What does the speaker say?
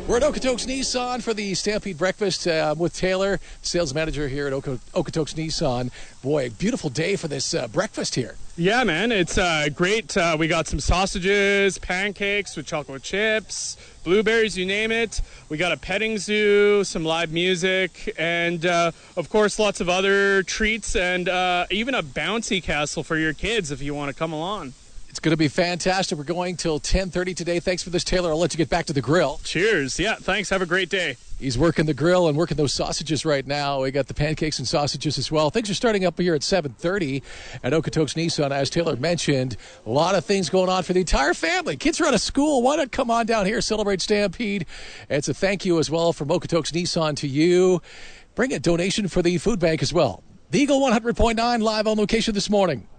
We're at Okotoks Nissan for the Stampede Breakfast with Taylor, sales manager here at Okotoks Nissan. Boy, beautiful day for this breakfast here. Yeah, man, it's great. We got some sausages, pancakes with chocolate chips, blueberries, you name it. We got a petting zoo, some live music, and, of course, lots of other treats, and even a bouncy castle for your kids if you want to come along. It's going to be fantastic. We're going till 10:30 today. Thanks for this, Taylor. I'll let you get back to the grill. Cheers. Yeah, thanks. Have a great day. He's working the grill and working those sausages right now. We got the pancakes and sausages as well. Things are starting up here at 7:30 at Okotoks Nissan. As Taylor mentioned, a lot of things going on for the entire family. Kids are out of school. Why not come on down here, celebrate Stampede? And it's a thank you as well from Okotoks Nissan to you. Bring a donation for the food bank as well. The Eagle 100.9 live on location this morning.